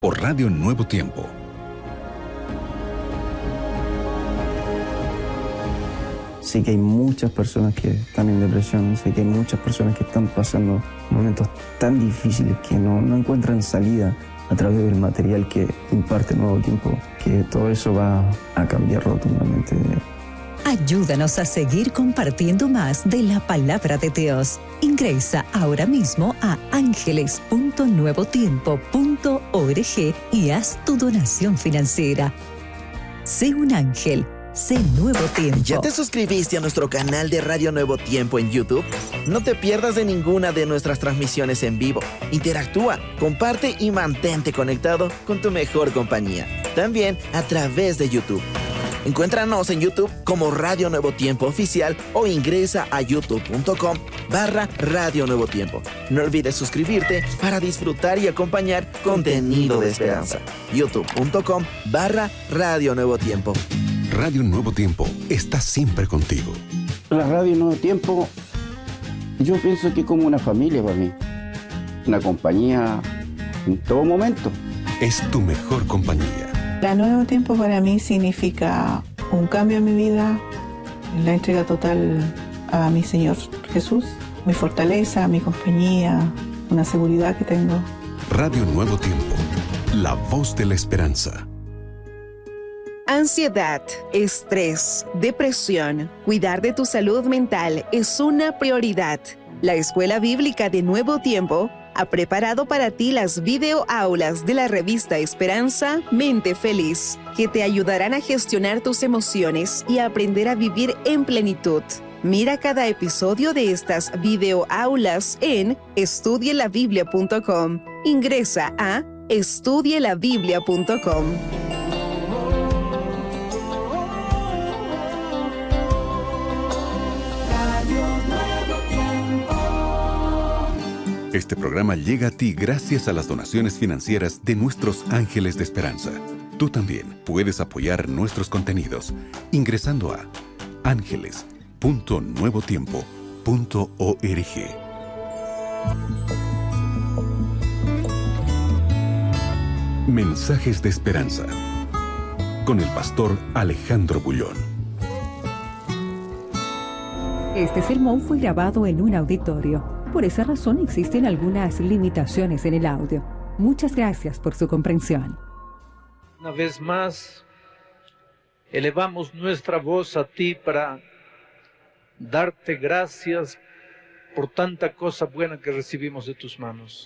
Por Radio Nuevo Tiempo. Sé que hay muchas personas que están en depresión, sé que hay muchas personas que están pasando momentos tan difíciles que no encuentran salida a través del material que imparte Nuevo Tiempo, que todo eso va a cambiar rotundamente. Ayúdanos a seguir compartiendo más de la palabra de Dios. Ingresa ahora mismo a angeles.nuevotiempo.org y haz tu donación financiera. Sé un ángel. Sé Nuevo Tiempo. ¿Ya te suscribiste a nuestro canal de Radio Nuevo Tiempo en YouTube? No te pierdas de ninguna de nuestras transmisiones en vivo. Interactúa, comparte y mantente conectado con tu mejor compañía. También a través de YouTube. Encuéntranos en YouTube como Radio Nuevo Tiempo Oficial o ingresa a youtube.com/Radio Nuevo Tiempo. No olvides suscribirte para disfrutar y acompañar contenido de esperanza. youtube.com/Radio Nuevo Tiempo. Radio Nuevo Tiempo está siempre contigo. La Radio Nuevo Tiempo, yo pienso que es como una familia para mí. Una compañía en todo momento. Es tu mejor compañía. La Nuevo Tiempo para mí significa un cambio en mi vida, la entrega total a mi Señor Jesús, mi fortaleza, mi compañía, una seguridad que tengo. Radio Nuevo Tiempo, la voz de la esperanza. Ansiedad, estrés, depresión, cuidar de tu salud mental es una prioridad. La Escuela Bíblica de Nuevo Tiempo ha preparado para ti las videoaulas de la revista Esperanza Mente Feliz, que te ayudarán a gestionar tus emociones y a aprender a vivir en plenitud. Mira cada episodio de estas videoaulas en estudielabiblia.com. Ingresa a estudielabiblia.com. Este programa llega a ti gracias a las donaciones financieras de nuestros ángeles de esperanza. Tú también puedes apoyar nuestros contenidos ingresando a angeles.nuevotiempo.org. Mensajes de esperanza con el pastor Alejandro Bullón. Este sermón fue grabado en un auditorio. Por esa razón existen algunas limitaciones en el audio. Muchas gracias por su comprensión. Una vez más, elevamos nuestra voz a ti para darte gracias por tanta cosa buena que recibimos de tus manos.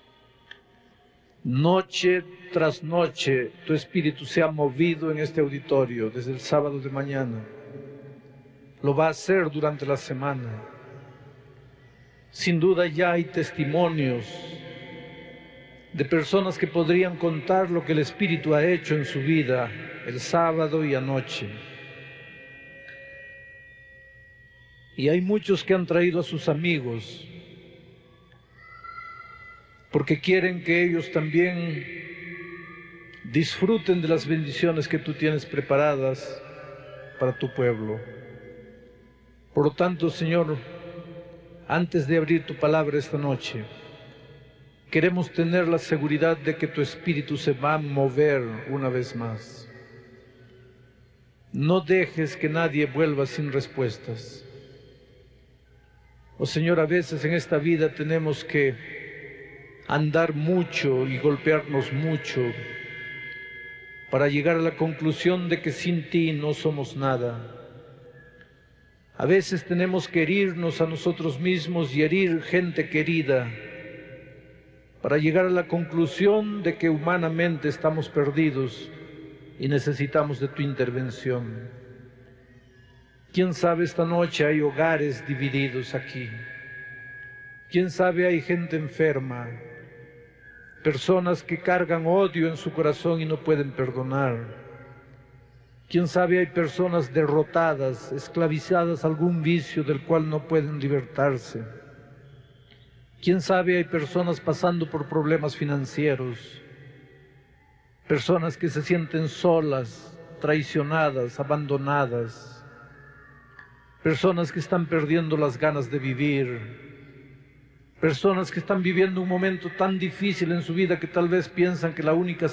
Noche tras noche, tu espíritu se ha movido en este auditorio desde el sábado de mañana. Lo va a hacer durante la semana. Sin duda ya hay testimonios de personas que podrían contar lo que el Espíritu ha hecho en su vida el sábado y anoche. Y hay muchos que han traído a sus amigos porque quieren que ellos también disfruten de las bendiciones que tú tienes preparadas para tu pueblo. Por lo tanto, Señor, antes de abrir tu palabra esta noche, queremos tener la seguridad de que tu Espíritu se va a mover una vez más. No dejes que nadie vuelva sin respuestas. Oh Señor, a veces en esta vida tenemos que andar mucho y golpearnos mucho para llegar a la conclusión de que sin ti no somos nada. A veces tenemos que herirnos a nosotros mismos y herir gente querida para llegar a la conclusión de que humanamente estamos perdidos y necesitamos de tu intervención. ¿Quién sabe esta noche hay hogares divididos aquí? ¿Quién sabe hay gente enferma? Personas que cargan odio en su corazón y no pueden perdonar. ¿Quién sabe hay personas derrotadas, esclavizadas a algún vicio del cual no pueden libertarse? ¿Quién sabe hay personas pasando por problemas financieros? Personas que se sienten solas, traicionadas, abandonadas. Personas que están perdiendo las ganas de vivir. Personas que están viviendo un momento tan difícil en su vida que tal vez piensan que la única